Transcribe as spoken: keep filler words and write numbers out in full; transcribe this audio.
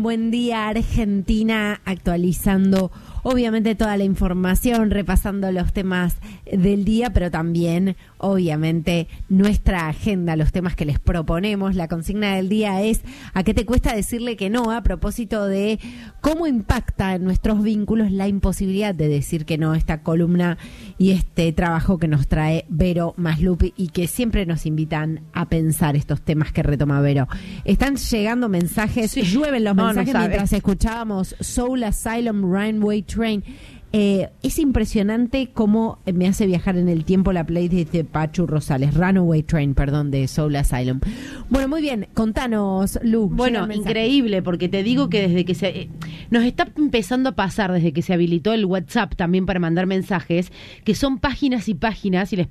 Buen día, Argentina, actualizando obviamente toda la información, repasando los temas del día, pero también obviamente nuestra agenda, los temas que les proponemos. La consigna del día es ¿a qué te cuesta decirle que no? A propósito de cómo impacta en nuestros vínculos la imposibilidad de decir que no, esta columna y este trabajo que nos trae Vero Maslup y que siempre nos invitan a pensar estos temas que retoma Vero. Están llegando mensajes, sí. llueven los no, mensajes no mientras escuchábamos Soul Asylum Runway Train. Eh, es impresionante cómo me hace viajar en el tiempo la playlist de Pachu Rosales, Runaway Train, perdón, de Soul Asylum. Bueno, muy bien, contanos, Lu. Bueno, increíble, porque te digo que desde que se... Eh, nos está empezando a pasar, desde que se habilitó el WhatsApp también para mandar mensajes, que son páginas y páginas, y les